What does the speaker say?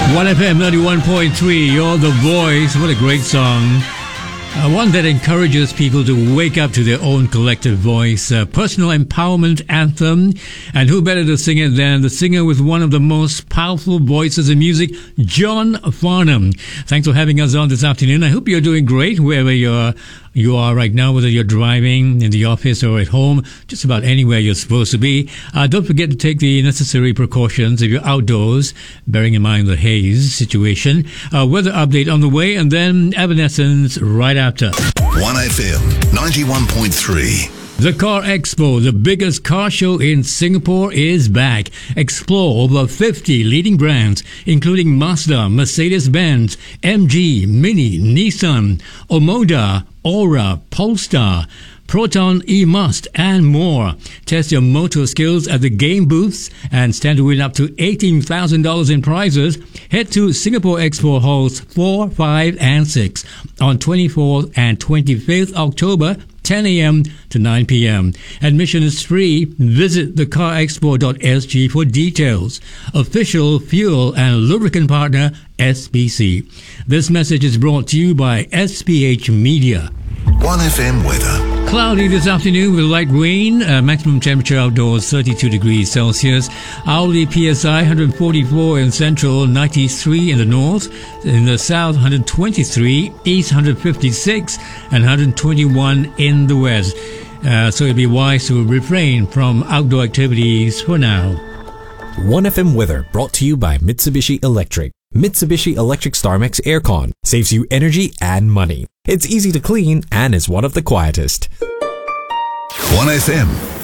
1FM 91.3, You're the Voice. What a great song. One that encourages people to wake up to their own collective voice. A personal empowerment anthem. And who better to sing it than the singer with one of the most powerful voices in music, John Farnham. Thanks for having us on this afternoon. I hope you're doing great wherever you are right now, whether you're driving, in the office, or at home, just about anywhere you're supposed to be. Don't forget to take the necessary precautions if you're outdoors, bearing in mind the haze situation. Weather update on the way, and then Evanescence right after. 1FM 91.3. The Car Expo, the biggest car show in Singapore, is back. Explore over 50 leading brands, including Mazda, Mercedes-Benz, MG, Mini, Nissan, Omoda, Aura, Polestar, Proton, E-Must, and more. Test your motor skills at the game booths and stand to win up to $18,000 in prizes. Head to Singapore Expo Halls 4, 5, and 6 on 24th and 25th October, 10 a.m. to 9 p.m. Admission is free. Visit thecarexpo.sg for details. Official fuel and lubricant partner, SPC. This message is brought to you by SPH Media. 1FM weather. Cloudy this afternoon with light rain. Maximum temperature outdoors 32 degrees Celsius. Hourly PSI 144 in central, 93 in the north. In the south 123, east 156, and 121 in the west. So it'd be wise to refrain from outdoor activities for now. 1FM weather brought to you by Mitsubishi Electric. Mitsubishi Electric StarMax Aircon saves you energy and money. It's easy to clean and is one of the quietest. 1FM